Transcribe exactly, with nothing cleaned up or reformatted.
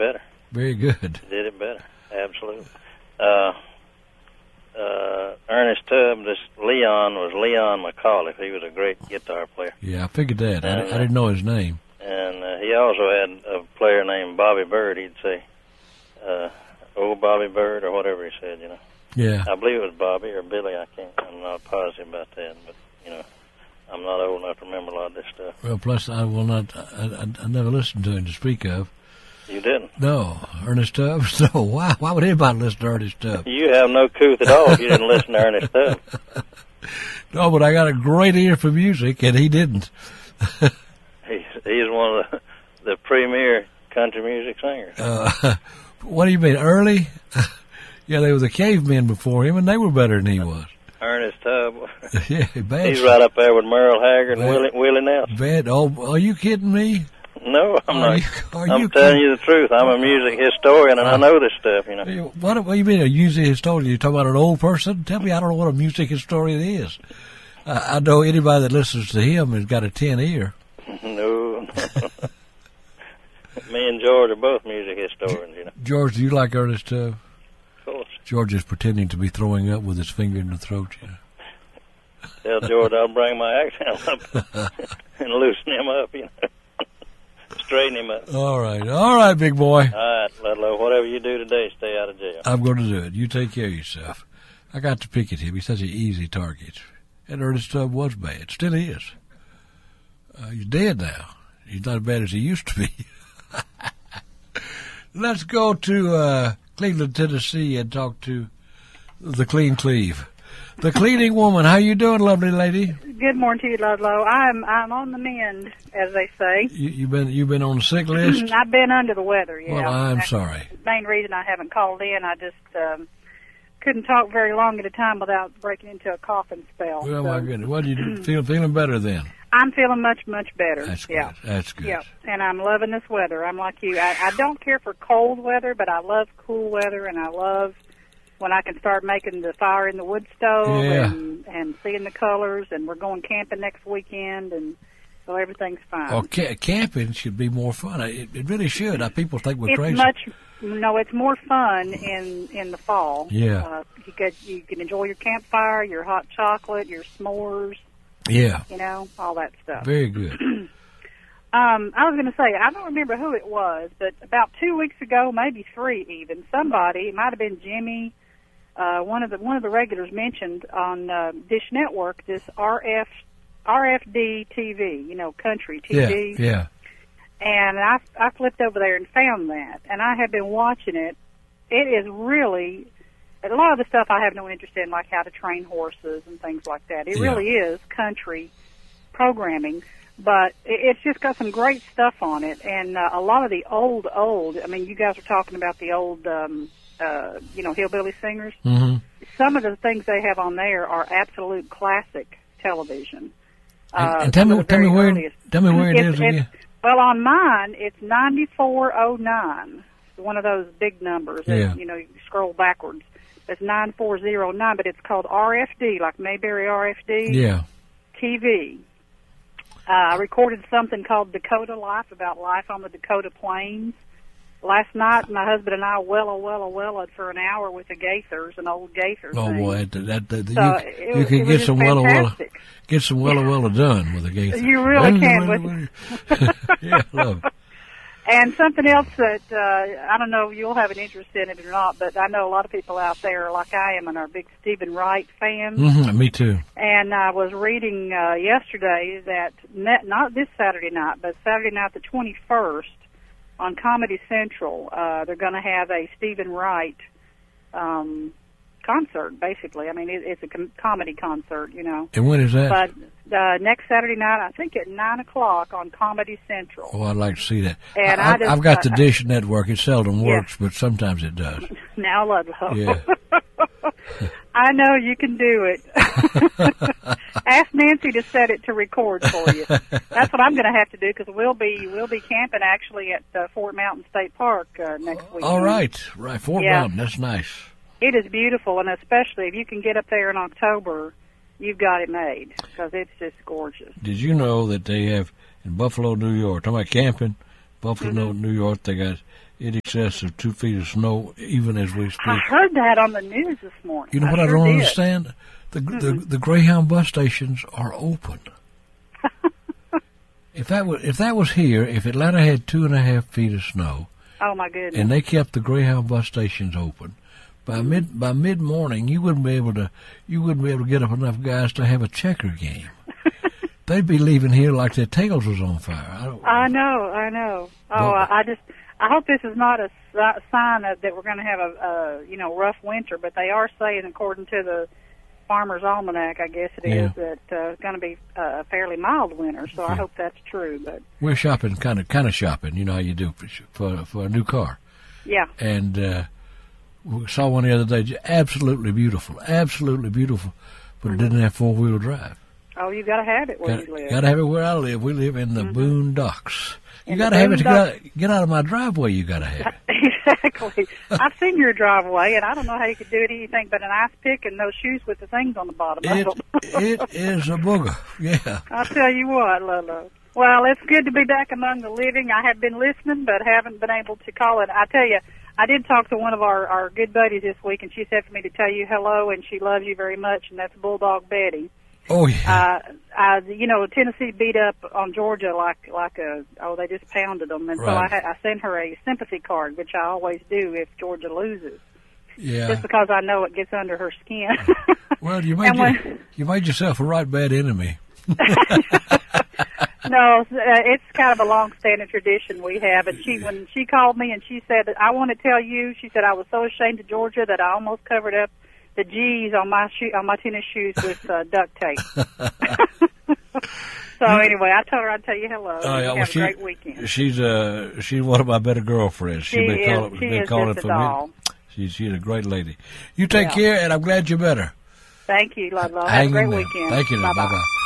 better. Very good. Did it better. Absolutely. Uh, uh, Ernest Tubb, this Leon was Leon McAuliffe. He was a great guitar player. Yeah, I figured that. And, I, I didn't know his name. And uh, he also had a player named Bobby Bird. He'd say, uh, "Oh, Bobby Bird," or whatever he said. You know. Yeah. I believe it was Bobby or Billy. I can't. I'm not positive about that, but you know, I'm not old enough to remember a lot of this stuff. Well, plus I will not. I, I, I never listened to him to speak of. You didn't? No, Ernest Tubbs. No. Why? Why would anybody listen to Ernest Tubbs? You have no couth at all if you didn't listen to Ernest Tubbs. No, but I got a great ear for music, and he didn't. he's he's one of the, the premier country music singers. Uh, what do you mean, early? Yeah, they were the cavemen before him, and they were better than he was. Ernest Tubb. Yeah, bad. He's right up there with Merle Haggard and Willie, Willie Nelson. Bad. Oh, are you kidding me? No, I'm are not. You, are I'm you telling kidding? you the truth. I'm a music historian, and uh, I know this stuff, you know. What, what do you mean, a music historian? You talking about an old person? Tell me, I don't know what a music historian is. I, I know anybody that listens to him has got a tin ear. No. Me and George are both music historians, you know. George, do you like Ernest Tubb? Of course. George is pretending to be throwing up with his finger in the throat, you know. Tell George I'll bring my accent up and loosen him up, you know. Straighten him up. All right. All right, big boy. All right, Ludlow. Whatever you do today, stay out of jail. I'm going to do it. You take care of yourself. I got to pick at him. He's such an easy target. And Ernest Tubb was bad. Still is. Uh, he's dead now. He's not as bad as he used to be. Let's go to uh, Cleveland, Tennessee, and talk to the Clean Cleve. The cleaning woman. How you doing, lovely lady? Good morning to you, Ludlow. I'm I'm on the mend, as they say. You, you've been you've been on the sick list? I've been under the weather. Yeah. Well, I'm That's sorry. The main reason I haven't called in, I just um, couldn't talk very long at a time without breaking into a coughing spell. Well, so. my goodness. What, you feel feeling better then? I'm feeling much, much better. That's good. Yeah. That's good. Yeah, and I'm loving this weather. I'm like you. I, I don't care for cold weather, but I love cool weather, and I love when I can start making the fire in the wood stove Yeah. and, and seeing the colors, and we're going camping next weekend, and so everything's fine. Oh, ca- camping should be more fun. It, it really should. Uh, people think we're it's crazy. much no, it's more fun in in the fall. Yeah. uh, you get you can enjoy your campfire, your hot chocolate, your s'mores. Yeah. You know, all that stuff. Very good. Um, I was going to say, I don't remember who it was, but about two weeks ago, maybe three even, somebody, it might have been Jimmy, uh, one of the one of the regulars mentioned on uh, Dish Network this R F R F D T V, you know, country T V. Yeah, yeah. And I I flipped over there and found that, and I have been watching it. It is really a lot of the stuff I have no interest in, like how to train horses and things like that. It Yeah. really is country programming. But it's just got some great stuff on it, and uh, a lot of the old, old, I mean, you guys are talking about the old, um, uh, you know, hillbilly singers. Mm-hmm. Some of the things they have on there are absolute classic television. And, Uh, and tell some me, of the tell me very where, earliest. tell me where it It's- is it's- again. Well, on mine, it's ninety-four oh nine. It's one of those big numbers. Yeah. That, you know, you scroll backwards. It's nine four oh nine, but it's called R F D, like Mayberry R F D. Yeah. T V. Uh, I recorded something called Dakota Life, about life on the Dakota Plains. Last night, my husband and I wella, wella, wella'd for an hour with the Gaithers, an old Gaither Oh thing. boy, that, that, that, So you, it you was- could it was get just some wella wella, fantastic. get some wella wella done with a Gaither. You really can with- Yeah, love it. And something else that, uh, I don't know if you'll have an interest in it or not, but I know a lot of people out there, like I am, and are big Stephen Wright fans. Mm-hmm, me too. And I was reading uh, yesterday that, net, not this Saturday night, but Saturday night the twenty-first, on Comedy Central, uh, they're going to have a Stephen Wright um, concert, basically. I mean, it, it's a com- comedy concert, you know. And when is that? But uh, next Saturday night, I think at nine o'clock on Comedy Central. Oh, I'd like to see that. And I, I just, I've got the uh, Dish Network. It seldom Yeah. works, but sometimes it does. Now, Ludlow. Yeah. I know you can do it. Ask Nancy to set it to record for you. That's what I'm going to have to do, because we'll be we'll be camping actually at uh, Fort Mountain State Park uh, next week. All right, right. Fort Yeah. Mountain, that's nice. It is beautiful, and especially if you can get up there in October, you've got it made, because it's just gorgeous. Did you know that they have in Buffalo, New York, talking about camping, Buffalo, Mm-hmm. New York, they got, in excess of two feet of snow, even as we speak. I heard that on the news this morning. You know what I, I sure don't did. understand? The, mm-hmm. the the Greyhound bus stations are open. if that was if that was here, if Atlanta had two and a half feet of snow, oh my goodness, and they kept the Greyhound bus stations open, by mm-hmm. mid by mid morning you wouldn't be able to you wouldn't be able to get up enough guys to have a checker game. They'd be leaving here like their tails was on fire. I, don't, I know, I know. Oh, I, I just I hope this is not a sign of, that we're going to have a, a you know rough winter, but they are saying, according to the Farmer's Almanac, I guess it is, yeah. that uh, it's going to be a fairly mild winter. So yeah. I hope that's true. But we're shopping, kind of, kind of shopping. You know how you do for for, for a new car. Yeah. And uh, we saw one the other day, absolutely beautiful, absolutely beautiful, but mm-hmm. it didn't have four wheel drive. Oh, you got to have it where got, you live. Got to have it where I live. We live in the mm-hmm. boondocks. You in got to have it to get out, get out of my driveway. You got to have it. Exactly. I've seen your driveway, and I don't know how you could do it anything but an ice pick and those shoes with the things on the bottom. It, it is a booger. Yeah. I'll tell you what, Lolo. Well, it's good to be back among the living. I have been listening, but haven't been able to call it. I tell you, I did talk to one of our, our good buddies this week, and she said for me to tell you hello, and she loves you very much, and that's Bulldog Betty. Oh yeah. Uh, I, you know, Tennessee beat up on Georgia like like a oh they just pounded them, and right. so I, I sent her a sympathy card, which I always do if Georgia loses. Yeah. Just because I know it gets under her skin. Well, you made when, you, you made yourself a right bad enemy. No, uh, it's kind of a long-standing tradition we have. And she, when she called me and she said, "I want to tell you," she said, "I was so ashamed of Georgia that I almost covered up the G's on my shoe, on my tennis shoes with uh, duct tape." So anyway, I told her I'd tell you hello. Oh, yeah, have well, a she, great weekend. She's uh she's one of my better girlfriends. She She's been is. calling, She been is calling just for a doll. me. She's she's a great lady. You take Yeah. care, and I'm glad you're better. Thank you, Ludlow. Have Hang a great in there. weekend. Thank you. Bye Bye-bye. bye.